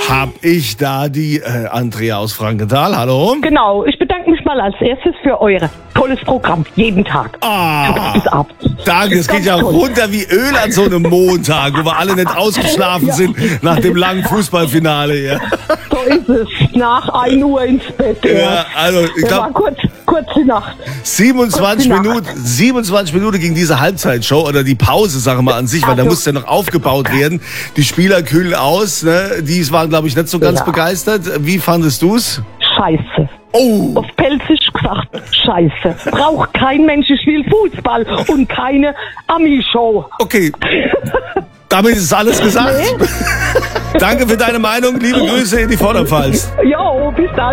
hab ich da die Andrea aus Frankenthal. Hallo. Genau, ich bedanke mich mal als erstes für euer tolles Programm. Jeden Tag. Bis abends. Danke, es geht ja runter wie Öl an so einem Montag, wo wir alle nicht ausgeschlafen sind nach dem langen Fußballfinale. Ja. So ist es. Nach 1 Uhr ins Bett. Ja, also ich glaube, kurz die Nacht. 27 Minuten ging diese Halbzeitshow oder die Pause, sagen wir mal an sich, weil da musste ja noch aufgebaut werden. Die Spieler kühlen aus, ne? Die waren, glaube ich, nicht so ganz begeistert. Wie fandest du's? Scheiße. Oh. Auf Pelzisch gesagt, scheiße. Braucht kein Mensch, ich will Fußball und keine Ami-Show. Okay. Damit ist alles gesagt. Danke für deine Meinung. Liebe Grüße in die Vorderpfalz. Jo, bis dann.